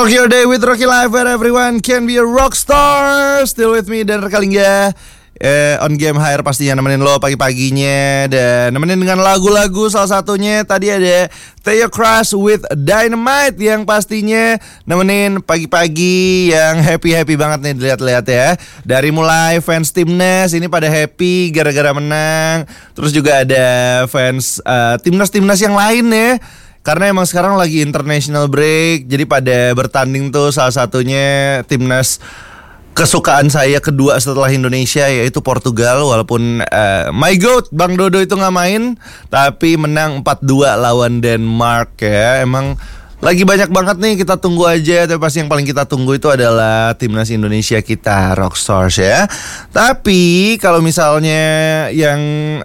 Rock your day with Rocky Life, where everyone can be a rock star. Still with me, dan Rekalingga on Game Hire pastinya nemenin lo pagi-paginya. Dan nemenin dengan lagu-lagu, salah satunya tadi ada Theo Crush with Dynamite, yang pastinya nemenin pagi-pagi yang happy-happy banget nih dilihat-lihat ya. Dari mulai fans Timnas ini pada happy gara-gara menang. Terus juga ada fans Timnas-Timnas yang lain ya, karena emang sekarang lagi international break. Jadi pada bertanding tuh, salah satunya timnas kesukaan saya kedua setelah Indonesia, yaitu Portugal. Walaupun my goat Bang Dodo itu gak main, tapi menang 4-2 lawan Denmark ya. Emang lagi banyak banget nih, kita tunggu aja. Tapi pasti yang paling kita tunggu itu adalah timnas Indonesia kita, Rockstars ya. Tapi kalau misalnya yang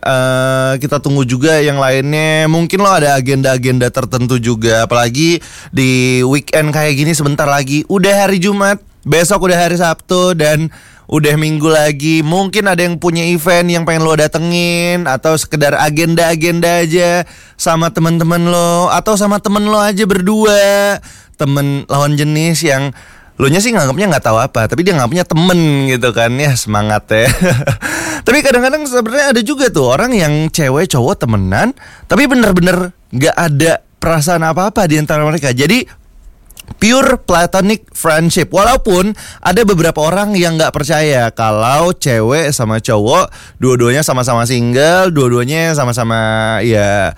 kita tunggu juga yang lainnya, mungkin lo ada agenda-agenda tertentu juga. Apalagi di weekend kayak gini, sebentar lagi udah hari Jumat, besok udah hari Sabtu, dan udah minggu lagi. Mungkin ada yang punya event yang pengen lo datengin, atau sekedar agenda-agenda aja sama teman-teman lo, atau sama temen lo aja berdua, temen lawan jenis yang lo nya sih nganggapnya nggak tahu apa, tapi dia nganggapnya temen gitu kan ya. Semangat ya. Tapi kadang-kadang sebenarnya ada juga tuh orang yang cewek cowok temenan, tapi bener-bener nggak ada perasaan apa-apa di antara mereka. Jadi pure platonic friendship. Walaupun ada beberapa orang yang gak percaya kalau cewek sama cowok dua-duanya sama-sama single, dua-duanya sama-sama ya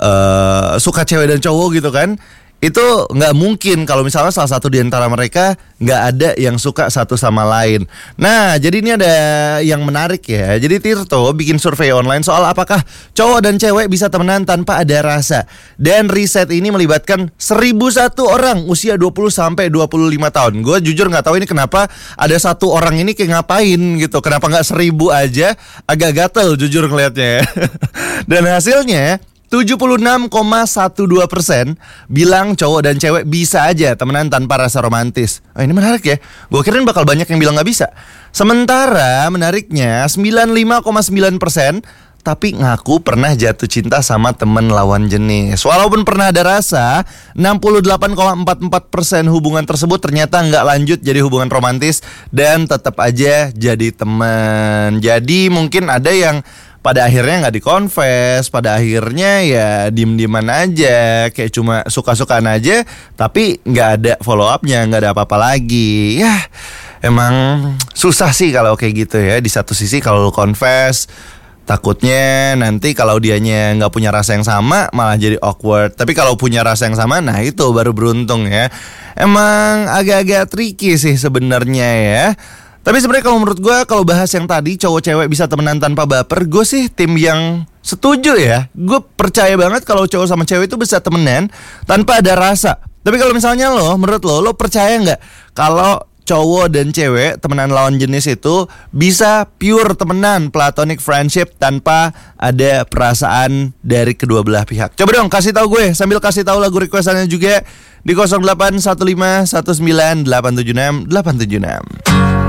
suka cewek dan cowok gitu kan. Itu gak mungkin kalau misalnya salah satu di antara mereka gak ada yang suka satu sama lain. Nah, jadi ini ada yang menarik ya. Jadi Tirto bikin survei online soal apakah cowok dan cewek bisa temenan tanpa ada rasa. Dan riset ini melibatkan 1.001 orang usia 20-25 tahun. Gue jujur gak tahu ini kenapa ada satu orang ini kayak ngapain gitu. Kenapa gak 1.000 aja? Agak gatel jujur ngeliatnya. Dan hasilnya 76,12% bilang cowok dan cewek bisa aja temenan tanpa rasa romantis. Oh, ini menarik ya. Gue kirain bakal banyak yang bilang gak bisa. Sementara menariknya 95,9% tapi ngaku pernah jatuh cinta sama temen lawan jenis. Walaupun pernah ada rasa, 68,44% hubungan tersebut ternyata gak lanjut jadi hubungan romantis dan tetap aja jadi temen. Jadi mungkin ada yang pada akhirnya gak dikonfes, pada akhirnya ya diem-dieman aja, kayak cuma suka-sukaan aja, tapi gak ada follow up-nya, gak ada apa-apa lagi. Yah, emang susah sih kalau kayak gitu ya. Di satu sisi kalau lu confess, takutnya nanti kalau dianya gak punya rasa yang sama malah jadi awkward. Tapi kalau punya rasa yang sama, nah itu baru beruntung ya. Emang agak-agak tricky sih sebenarnya ya. Tapi sebenarnya kalau menurut gue, kalau bahas yang tadi cowok cewek bisa temenan tanpa baper, gue sih tim yang setuju ya. Gue percaya banget kalau cowok sama cewek itu bisa temenan tanpa ada rasa. Tapi kalau misalnya menurut lo percaya nggak kalau cowok dan cewek temenan lawan jenis itu bisa pure temenan, platonic friendship tanpa ada perasaan dari kedua belah pihak? Coba dong kasih tahu gue, sambil kasih tahu lagu requestannya juga di 081519876876.